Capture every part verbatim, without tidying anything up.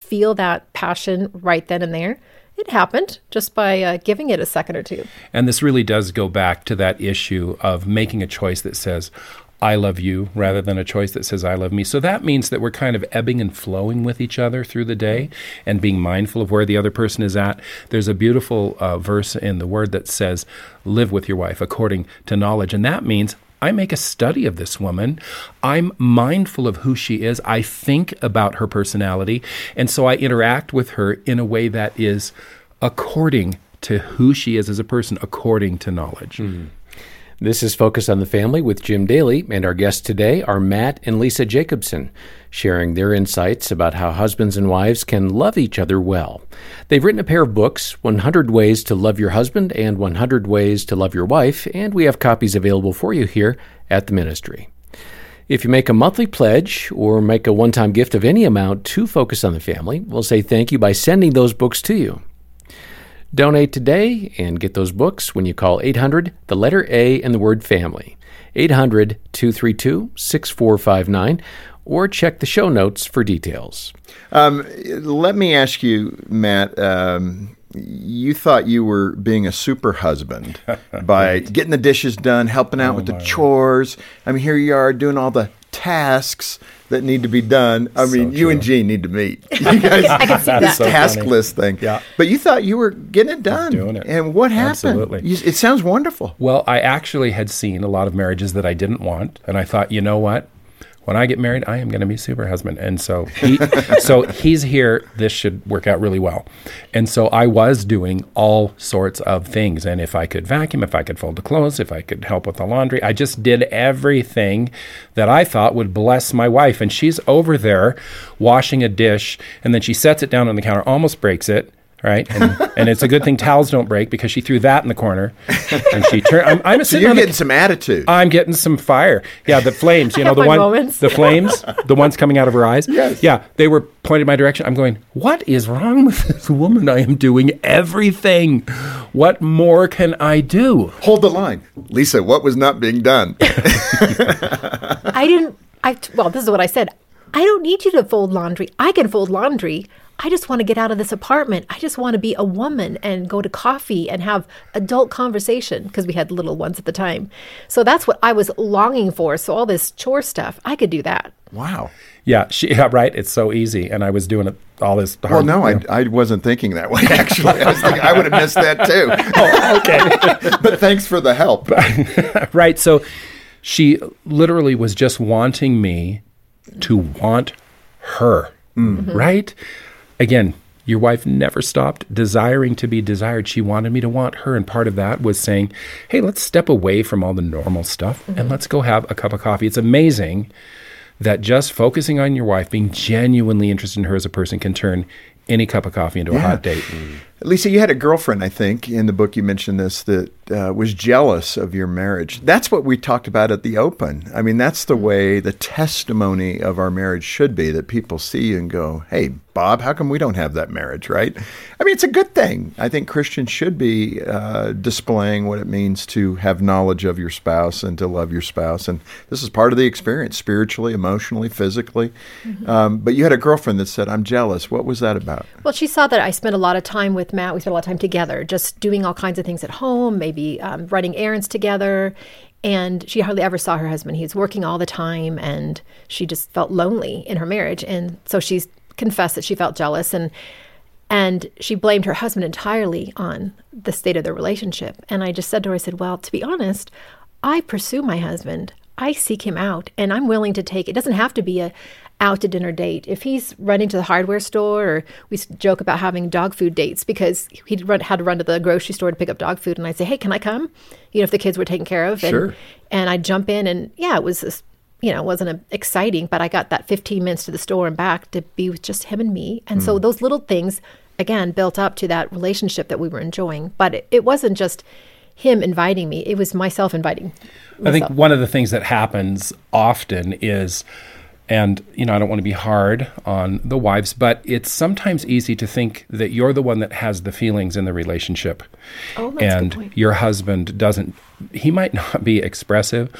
feel that passion right then and there. It happened just by uh, giving it a second or two. And this really does go back to that issue of making a choice that says, I love you, rather than a choice that says, I love me. So that means that we're kind of ebbing and flowing with each other through the day and being mindful of where the other person is at. There's a beautiful uh, verse in the Word that says, live with your wife according to knowledge. And that means I make a study of this woman. I'm mindful of who she is. I think about her personality. And so I interact with her in a way that is according to who she is as a person, according to knowledge. Mm-hmm. This is Focus on the Family with Jim Daly, and our guests today are Matt and Lisa Jacobson, sharing their insights about how husbands and wives can love each other well. They've written a pair of books, one hundred Ways to Love Your Husband and one hundred Ways to Love Your Wife, and we have copies available for you here at the ministry. If you make a monthly pledge or make a one-time gift of any amount to Focus on the Family, we'll say thank you by sending those books to you. Donate today and get those books when you call eight hundred, the letter A, and the word family, eight hundred, two three two, six four five nine, or check the show notes for details. Um, let me ask you, Matt, um, you thought you were being a super husband by getting the dishes done, helping out oh with the my chores. I mean, here you are doing all the tasks that need to be done. I So mean, you true. and Gene need to meet. You guys, I can see this that. So task funny. list thing. Yeah. But you thought you were getting it done. doing it. And what happened? Absolutely. You, it sounds wonderful. Well, I actually had seen a lot of marriages that I didn't want, and I thought, you know what? When I get married, I am going to be super husband. And so he, so he's here. This should work out really well. And so I was doing all sorts of things. And if I could vacuum, if I could fold the clothes, if I could help with the laundry, I just did everything that I thought would bless my wife. And she's over there washing a dish, and then she sets it down on the counter, almost breaks it. Right, and, and it's a good thing towels don't break because she threw that in the corner, and she turned. I'm, I'm So sitting you're on the- getting some attitude. I'm getting some fire. Yeah, the flames. You I know have the my one, moments. the flames, the ones coming out of her eyes. Yes. Yeah, they were pointed my direction. I'm going, what is wrong with this woman? I am doing everything. What more can I do? Hold the line. Lisa, what was not being done? I didn't, I, well, this is what I said. I don't need you to fold laundry. I can fold laundry. I just want to get out of this apartment. I just want to be a woman and go to coffee and have adult conversation, because we had little ones at the time. So that's what I was longing for. So all this chore stuff, I could do that. Wow. Yeah, she, yeah, right. It's so easy, and I was doing it all this. Hard, Well, no, you know. I, I wasn't thinking that way, actually. I was thinking I would have missed that, too. Oh, okay. But thanks for the help. Right. So she literally was just wanting me to want her. Mm-hmm. Right? Again, your wife never stopped desiring to be desired. She wanted me to want her. And part of that was saying, hey, let's step away from all the normal stuff mm-hmm. and let's go have a cup of coffee. It's amazing that just focusing on your wife, being genuinely interested in her as a person, can turn any cup of coffee into Yeah. a hot date. Mm. Lisa, you had a girlfriend, I think, in the book you mentioned this, that uh, was jealous of your marriage. That's what we talked about at the Open. I mean, that's the way the testimony of our marriage should be, that people see you and go, hey, Bob, how come we don't have that marriage, right? I mean, it's a good thing. I think Christians should be uh, displaying what it means to have knowledge of your spouse and to love your spouse. And this is part of the experience, spiritually, emotionally, physically. Mm-hmm. Um, but you had a girlfriend that said, I'm jealous. What was that about? Well, she saw that I spent a lot of time with Matt. We spent a lot of time together, just doing all kinds of things at home, maybe um, running errands together. And she hardly ever saw her husband. He was working all the time, and she just felt lonely in her marriage. And so she confessed that she felt jealous, and and she blamed her husband entirely on the state of their relationship. And I just said to her, I said, well, to be honest, I pursue my husband. I seek him out, and I'm willing to take, it doesn't have to be a out to dinner date. If he's running to the hardware store, or we joke about having dog food dates because he run, had to run to the grocery store to pick up dog food, and I'd say, hey, can I come? You know, if the kids were taken care of. And, Sure. and I'd jump in, and yeah, it was, this, you know, it wasn't a, exciting, but I got that fifteen minutes to the store and back to be with just him and me. And mm. so those little things, again, built up to that relationship that we were enjoying. But it, it wasn't just him inviting me. It was myself inviting myself. I think one of the things that happens often is, and, you know, I don't want to be hard on the wives, but it's sometimes easy to think that you're the one that has the feelings in the relationship. Oh, that's a good and point. Your husband doesn't. He might not be expressive,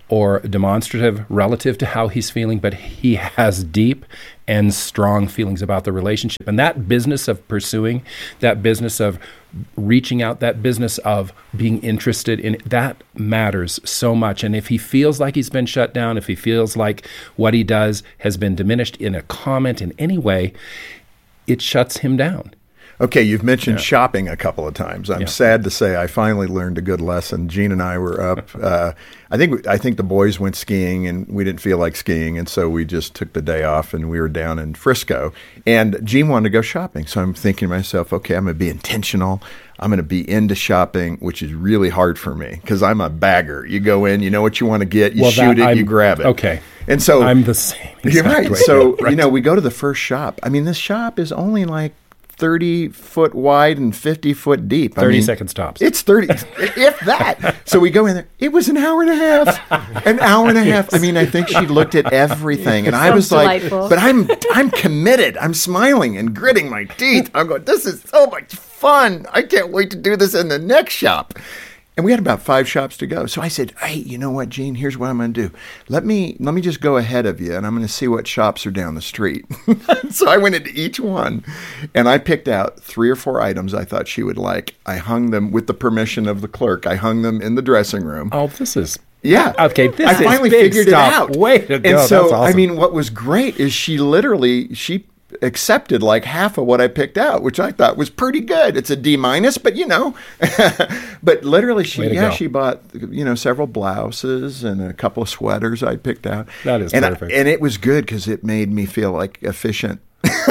or demonstrative relative to how he's feeling, but he has deep and strong feelings about the relationship. And that business of pursuing, that business of reaching out, that business of being interested in it, that matters so much. And if he feels like he's been shut down, if he feels like what he does has been diminished in a comment in any way, it shuts him down. Okay, you've mentioned Yeah. shopping a couple of times. I'm Yeah. sad to say I finally learned a good lesson. Gene and I were up. Uh, I think I think the boys went skiing, and we didn't feel like skiing, and so we just took the day off, and we were down in Frisco. And Gene wanted to go shopping, so I'm thinking to myself, okay, I'm going to be intentional. I'm going to be into shopping, which is really hard for me because I'm a bagger. You go in, you know what you want to get, you Well, shoot that it, I'm- you grab it. Okay. And so I'm the same. You're exact right. way. So, Right. you know, we go to the first shop. I mean, this shop is only like thirty foot wide and fifty foot deep. I thirty mean, seconds tops. It's thirty, if that. So we go in there. It was an hour and a half, an hour and a half. I mean, I think she looked at everything, and I Sounds was like, delightful. but I'm, I'm committed. I'm smiling and gritting my teeth. I'm going, this is so much fun. I can't wait to do this in the next shop. And we had about five shops to go. So I said, hey, you know what, Gene? Here's what I'm going to do. Let me let me just go ahead of you, and I'm going to see what shops are down the street. So I went into each one, and I picked out three or four items I thought she would like. I hung them with the permission of the clerk. I hung them in the dressing room. Oh, this is... Yeah. Okay, this I is finally big figured stuff. it out. Way to go. And so, That's awesome. I mean, what was great is she literally, she accepted like half of what I picked out, which I thought was pretty good. It's a D minus, but you know, but literally she, Way to yeah, go. she bought, you know, several blouses and a couple of sweaters I picked out. That is and I- perfect. and it was good because it made me feel like efficient.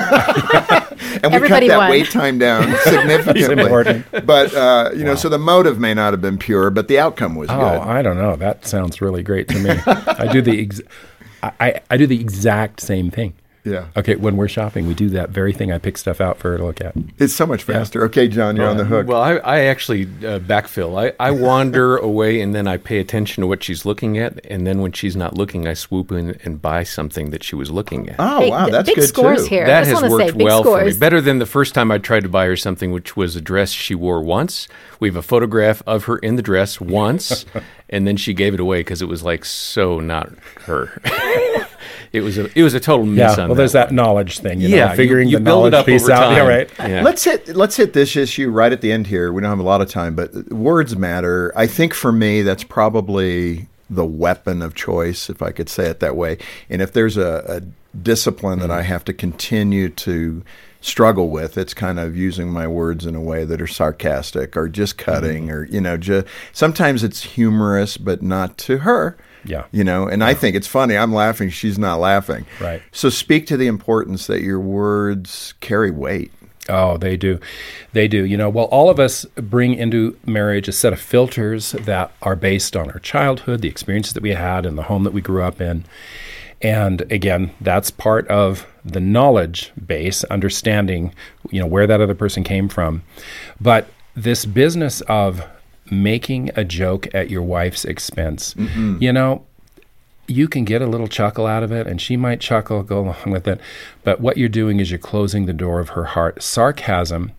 And we Everybody cut that won. wait time down significantly. important. But, uh, you know, so the motive may not have been pure, but the outcome was Oh, good. I don't know. That sounds really great to me. I do the ex- I, I, I do the exact same thing. Yeah. Okay, when we're shopping, we do that very thing. I pick stuff out for her to look at. It's so much faster. Okay, John, you're on the hook. Well, I, I actually uh, backfill. I, I wander away, and then I pay attention to what she's looking at, and then when she's not looking, I swoop in and buy something that she was looking at. Oh, Hey, wow, th- that's big good scores too. here. That I just has wanna worked say, big well for me. scores. Better than the first time I tried to buy her something, which was a dress she wore once. We have a photograph of her in the dress once, and then she gave it away because it was like so not her. It was a it was a total miss Yeah, on well, that there's that one. knowledge thing. You Yeah, know, figuring you, you the build knowledge it up piece over out. time. Yeah, right. Yeah. Let's hit let's hit this issue right at the end here. We don't have a lot of time, but words matter. I think for me, that's probably the weapon of choice, if I could say it that way. And if there's a, a discipline that I have to continue to struggle with, it's kind of using my words in a way that are sarcastic or just cutting, or you know, just sometimes it's humorous, but not to her. Yeah. You know, and I think it's funny. I'm laughing. She's not laughing. Right. So speak to the importance that your words carry weight. Oh, they do. They do. You know, well, all of us bring into marriage a set of filters that are based on our childhood, the experiences that we had, and the home that we grew up in. And again, that's part of the knowledge base, understanding, you know, where that other person came from. But this business of making a joke at your wife's expense, Mm-hmm. you know, you can get a little chuckle out of it, and she might chuckle, go along with it. But what you're doing is you're closing the door of her heart. Sarcasm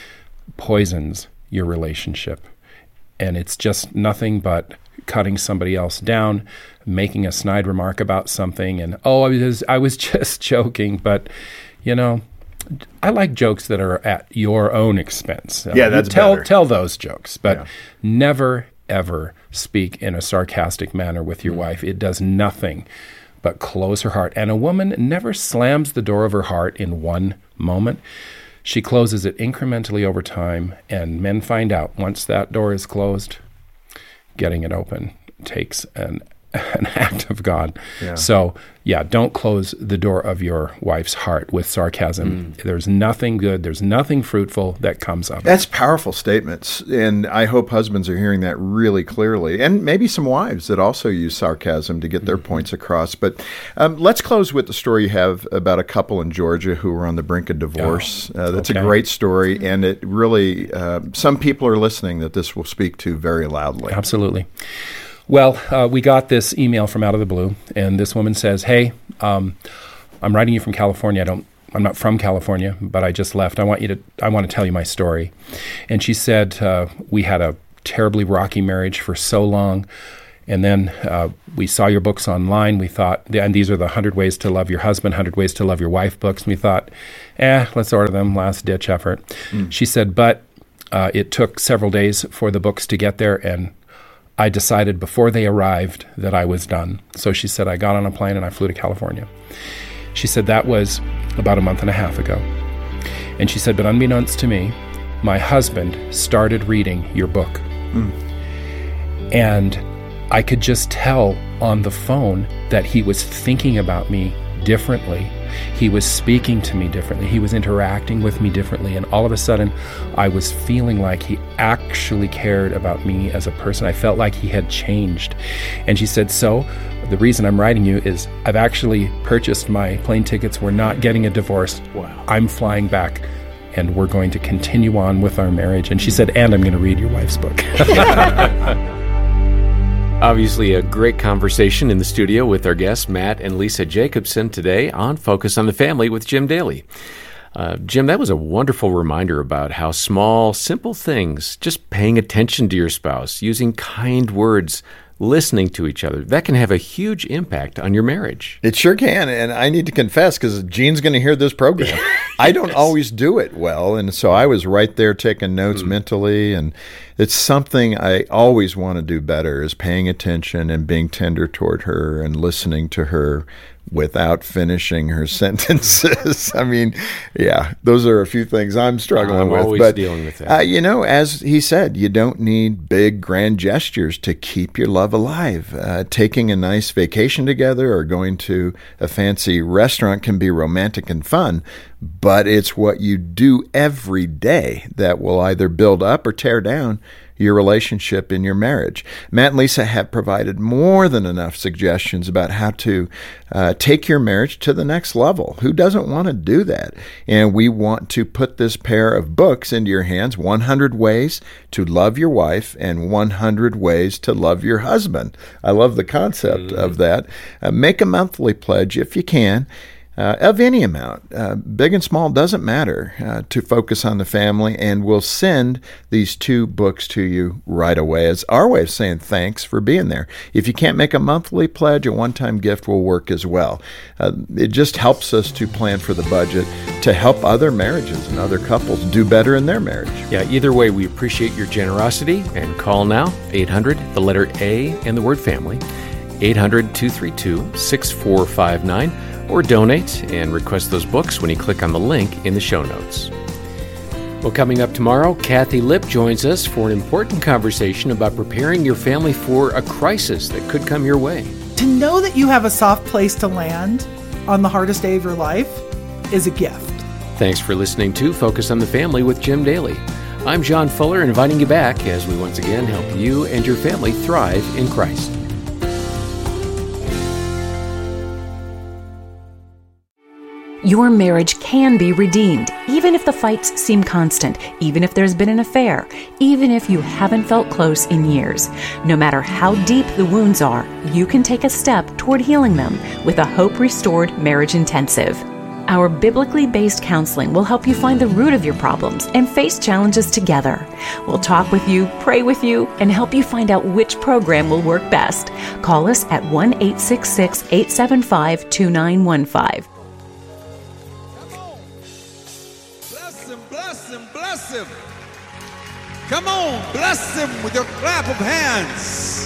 poisons your relationship. And it's just nothing but cutting somebody else down, making a snide remark about something, and, oh, I was, I was just joking. But, you know, I like jokes that are at your own expense. Yeah, Uh, that's tell better. tell those jokes, but Yeah. never ever speak in a sarcastic manner with Mm. your wife. It does nothing but close her heart. And a woman never slams the door of her heart in one moment. She closes it incrementally over time, and men find out once that door is closed, getting it open takes an an act of God. Yeah. So, yeah, don't close the door of your wife's heart with sarcasm. There's nothing good, there's nothing fruitful that comes of it. That's powerful statements, and I hope husbands are hearing that really clearly, and maybe some wives that also use sarcasm to get their points across. But um, let's close with the story you have about a couple in Georgia who were on the brink of divorce. Oh, uh, that's okay. a great story, and it really, uh, some people are listening that this will speak to very loudly. Absolutely. Well, uh, we got this email from out of the blue, and this woman says, "Hey, um, I'm writing you from California. I don't, I'm not from California, but I just left. I want you to, I want to tell you my story." And she said, uh, "We had a terribly rocky marriage for so long, And then uh, we saw your books online. We thought, and these are the one hundred Ways to Love Your Husband, one hundred Ways to Love Your Wife books. And we thought, eh, let's order them, last ditch effort. Mm. She said, but uh, it took several days for the books to get there, and I decided before they arrived that I was done. So she said, I got on a plane and I flew to California. She said that was about a month and a half ago. And she said, but unbeknownst to me, my husband started reading your book. Mm. And I could just tell on the phone that he was thinking about me differently. He was speaking to me differently. He was interacting with me differently. And all of a sudden, I was feeling like he actually cared about me as a person. I felt like he had changed. And she said, so the reason I'm writing you is I've actually purchased my plane tickets. We're not getting a divorce. Wow. I'm flying back, and we're going to continue on with our marriage. And she said, and I'm going to read your wife's book. Obviously, a great conversation in the studio with our guests, Matt and Lisa Jacobson, today on Focus on the Family with Jim Daly. Uh, Jim, that was a wonderful reminder about how small, simple things, just paying attention to your spouse, using kind words, listening to each other, that can have a huge impact on your marriage. It sure can. And I need to confess, because Gene's going to hear this program, I don't yes. always do it well. And so I was right there taking notes mm. mentally. And it's something I always want to do better, is paying attention and being tender toward her and listening to her without finishing her sentences. I mean, yeah, those are a few things I'm struggling I'm with. always but, dealing with that. Uh, you know, as he said, you don't need big, grand gestures to keep your love alive. Uh, taking a nice vacation together or going to a fancy restaurant can be romantic and fun, but it's what you do every day that will either build up or tear down your relationship in your marriage. Matt and Lisa have provided more than enough suggestions about how to uh, take your marriage to the next level. Who doesn't want to do that? And we want to put this pair of books into your hands, one hundred Ways to Love Your Wife and one hundred Ways to Love Your Husband. I love the concept mm. of that. Uh, make a monthly pledge if you can. Uh, of any amount, uh, big and small, doesn't matter, uh, to focus on the family, and we'll send these two books to you right away as our way of saying thanks for being there. If you can't make a monthly pledge, a one-time gift will work as well. Uh, it just helps us to plan for the budget to help other marriages and other couples do better in their marriage. Yeah, either way, we appreciate your generosity, and call now, eight hundred, the letter A and the word family, eight hundred, two three two, six four five nine, or donate and request those books when you click on the link in the show notes. Well, coming up tomorrow, Kathy Lipp joins us for an important conversation about preparing your family for a crisis that could come your way. To know that you have a soft place to land on the hardest day of your life is a gift. Thanks for listening to Focus on the Family with Jim Daly. I'm John Fuller, inviting you back as we once again help you and your family thrive in Christ. Your marriage can be redeemed, even if the fights seem constant, even if there's been an affair, even if you haven't felt close in years. No matter how deep the wounds are, you can take a step toward healing them with a Hope Restored Marriage Intensive. Our biblically based counseling will help you find the root of your problems and face challenges together. We'll talk with you, pray with you, and help you find out which program will work best. Call us at one eight six six, eight seven five, two nine one five. Come on, bless him with your clap of hands.